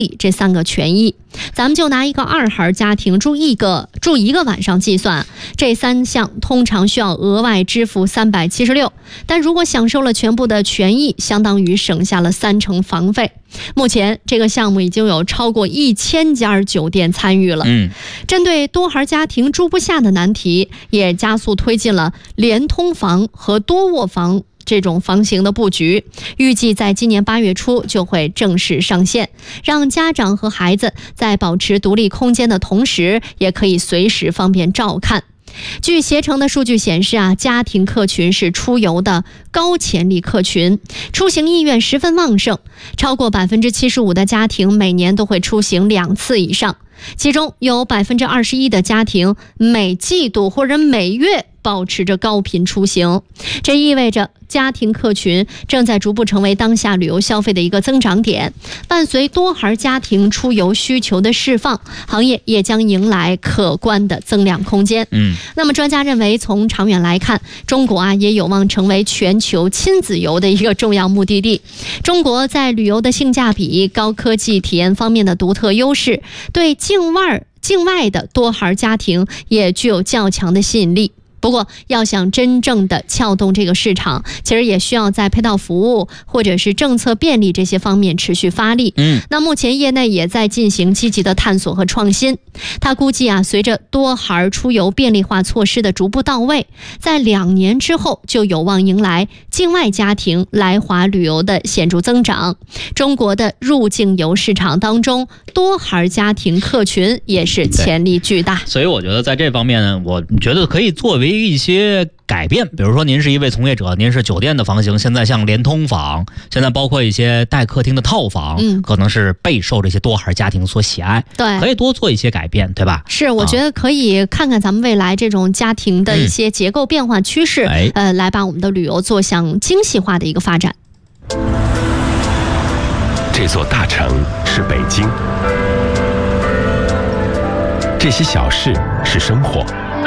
这3个权益。咱们就拿一个2孩家庭住一个晚上计算，这3项通常需要额外支付376，但如果享受了全部的权益，相当于省下了30%房费。目前这个项目已经有超过1000家酒店参与了。针对多孩家庭住不下的难题，也加速推进了连通房和多卧房这种房型的布局，预计在今年8月初就会正式上线，让家长和孩子在保持独立空间的同时，也可以随时方便照看。据携程的数据显示家庭客群是出游的高潜力客群，出行意愿十分旺盛，超过75%的家庭每年都会出行2次以上，其中有21%的家庭每季度或者每月保持着高频出行。这意味着家庭客群正在逐步成为当下旅游消费的一个增长点。伴随多孩家庭出游需求的释放，行业也将迎来可观的增量空间。那么专家认为，从长远来看，中国也有望成为全球亲子游的一个重要目的地。中国在旅游的性价比、高科技体验方面的独特优势，对境外的多孩家庭也具有较强的吸引力。不过要想真正的撬动这个市场，其实也需要在配套服务或者是政策便利这些方面持续发力。那目前业内也在进行积极的探索和创新。他估计随着多孩出游便利化措施的逐步到位，在2年之后就有望迎来境外家庭来华旅游的显著增长。中国的入境游市场当中，多孩家庭客群也是潜力巨大。 所以我觉得在这方面呢，我觉得可以作为一些改变。比如说您是一位从业者，您是酒店的房型，现在像连通房，现在包括一些带客厅的套房，可能是备受这些多孩家庭所喜爱。 对， 可以多做一些改变，对吧？ 是，我觉得可以看看咱们未来这种家庭的一些结构变化趋势，来把我们的旅游做向精细化的一个发展。 这座大城是北京，这些小事是生活。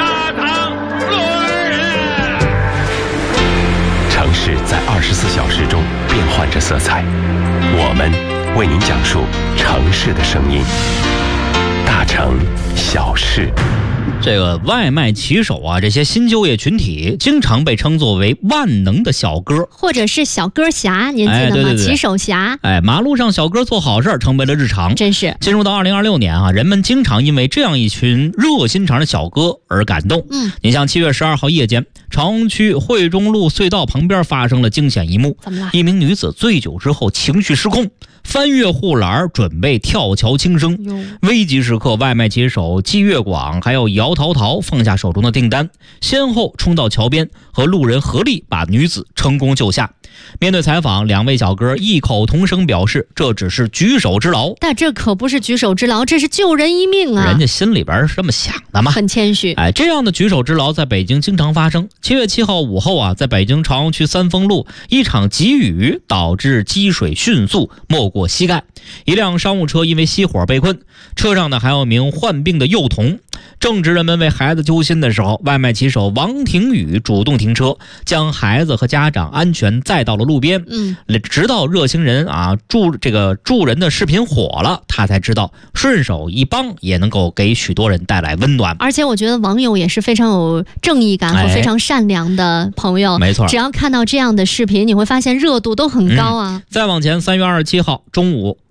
城市在24小时中变换着色彩，我们为您讲述城市的声音。大城小事。 这个外卖骑手这些新就业群体经常被称作为万能的小哥， 或者是小哥侠，您记得吗？骑手侠。 马路上小哥做好事成为了日常， 真是。 进入到2026年人们经常因为这样一群热心肠的小哥而感动。你像7月12号夜间，朝阳区惠中路隧道旁边发生了惊险一幕。 怎么了？ 一名女子醉酒之后情绪失控，翻越护栏准备跳桥轻生。危急时刻，外卖骑手季月广还有姚淘淘放下手中的订单，先后冲到桥边，和路人合力把女子成功救下。面对采访，2位小哥异口同声表示，这只是举手之劳。 但这可不是举手之劳，这是救人一命啊！ 人家心里边是这么想的嘛， 很谦虚。 这样的举手之劳在北京经常发生。7月7号午后在北京朝阳区三丰路，一场急雨导致积水迅速没过膝盖，一辆商务车因为熄火被困，车上呢还有一名患病的幼童。正值人们为孩子揪心的时候，外卖骑手王廷宇主动停车，将孩子和家长安全载到了路边。直到热心人助人的视频火了，他才知道顺手一帮也能够给许多人带来温暖。 而且我觉得网友也是非常有正义感和非常善良的朋友。 没错， 只要看到这样的视频，你会发现热度都很高啊。 再往前，3月27号中午，